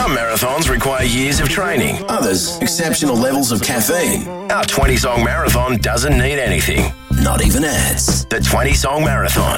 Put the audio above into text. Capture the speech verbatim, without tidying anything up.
Some marathons require years of training. Others, exceptional levels of caffeine. Our twenty-song marathon doesn't need anything. Not even ads. The twenty-song marathon.